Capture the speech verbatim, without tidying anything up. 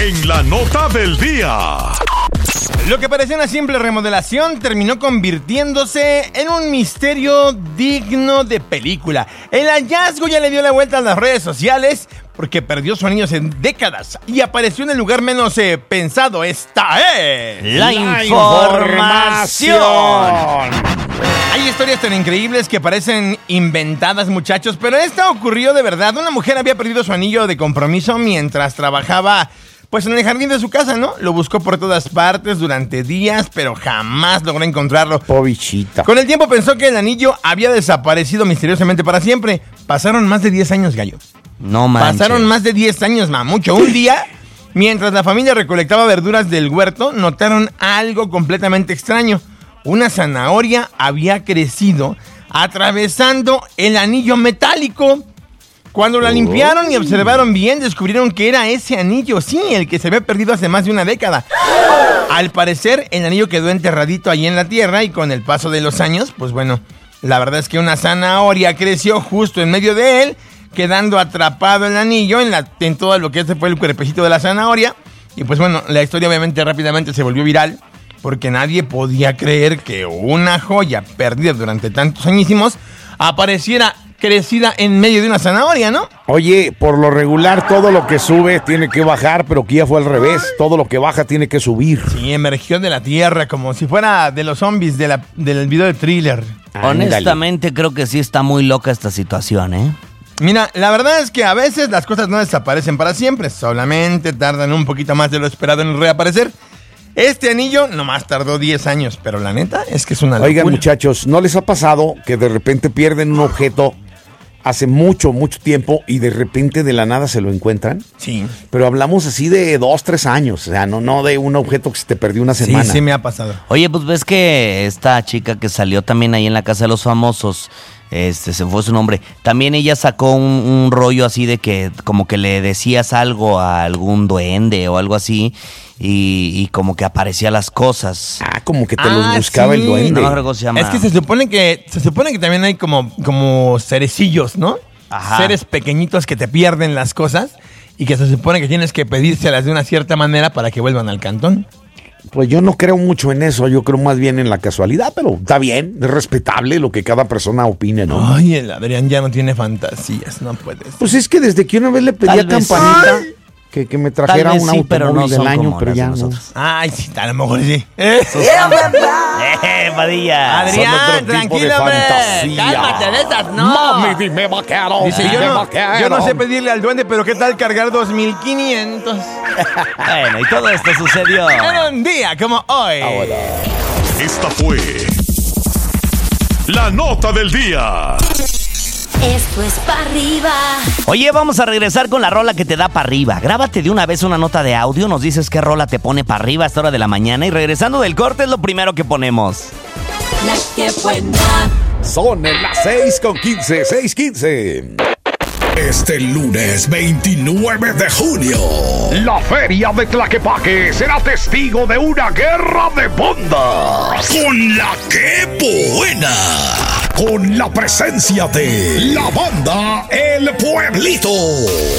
en la nota del día. Lo que parecía una simple remodelación terminó convirtiéndose en un misterio digno de película. El hallazgo ya le dio la vuelta a las redes sociales porque perdió su anillo hace décadas y apareció en el lugar menos eh, pensado. Esta es la, la información. información. Hay historias tan increíbles que parecen inventadas, muchachos, pero esta ocurrió de verdad. Una mujer había perdido su anillo de compromiso mientras trabajaba pues en el jardín de su casa, ¿no? Lo buscó por todas partes durante días, pero jamás logró encontrarlo. Pobichita. Con el tiempo pensó que el anillo había desaparecido misteriosamente para siempre. Pasaron más de diez años, gallo. No manches. Pasaron más de diez años, mamucho. Un día, mientras la familia recolectaba verduras del huerto, notaron algo completamente extraño. Una zanahoria había crecido atravesando el anillo metálico. Cuando la limpiaron y observaron bien, descubrieron que era ese anillo, sí, el que se había perdido hace más de una década. Al parecer, el anillo quedó enterradito ahí en la tierra y con el paso de los años, pues bueno, la verdad es que una zanahoria creció justo en medio de él, quedando atrapado el anillo en, la, en todo lo que ese fue el cuerpecito de la zanahoria. Y pues bueno, la historia obviamente rápidamente se volvió viral, porque nadie podía creer que una joya perdida durante tantos añísimos apareciera crecida en medio de una zanahoria, ¿no? Oye, por lo regular todo lo que sube tiene que bajar, pero aquí ya fue al revés. Todo lo que baja tiene que subir. Sí, emergió de la tierra como si fuera de los zombies de la, del video de Thriller. Honestamente, Ándale. creo que sí está muy loca esta situación, ¿eh? Mira, la verdad es que a veces las cosas no desaparecen para siempre, solamente tardan un poquito más de lo esperado en reaparecer. Este anillo nomás tardó diez años, pero la neta es que es una locura. Oigan, muchachos, ¿no les ha pasado que de repente pierden un objeto hace mucho, mucho tiempo y de repente de la nada se lo encuentran? Sí. Pero hablamos así de dos, tres años, o sea, no, no de un objeto que se te perdió una semana. Sí, sí me ha pasado. Oye, pues ves que esta chica que salió también ahí en la Casa de los Famosos, este, se fue su nombre, también ella sacó un, un rollo así de que como que le decías algo a algún duende o algo así y, y como que aparecían las cosas. Ah, como que te ah, los buscaba sí. el duende. No, algo se llama. Es que se supone que se supone que también hay como, como cerecillos, ¿no? Ajá. Seres pequeñitos que te pierden las cosas y que se supone que tienes que pedírselas de una cierta manera para que vuelvan al cantón. Pues yo no creo mucho en eso, yo creo más bien en la casualidad, pero está bien, es respetable lo que cada persona opine, ¿no? Ay, el Adrián ya no tiene fantasías, no puedes. Pues es que desde que una vez le pedí Tal a vez Campanita que, que me trajera un sí, automóvil pero no del son año, como pero las ya de no. nosotros. Ay, sí, a lo mejor sí. Eh, ¡Eh, Padilla! Adrián, Son otro tipo tranquilo, de hombre. fantasía. Cálmate de esas, no. Mami, dime vaquero. Dice, dime yo no, vaquero. yo no sé pedirle al duende, pero ¿qué tal cargar dos mil quinientos? Bueno, y todo esto sucedió En un día como hoy. Ahora. Esta fue la nota del día. Esto es pa' arriba. Oye, vamos a regresar con la rola que te da para arriba. Grábate de una vez una nota de audio, nos dices qué rola te pone para arriba a esta hora de la mañana y regresando del corte es lo primero que ponemos. La que buena. Son en las seis con quince, seis quince. Este lunes veintinueve de junio, La Feria de Tlaquepaque será testigo de una guerra de bandas. con la que buena, con la presencia de la banda El Pueblito.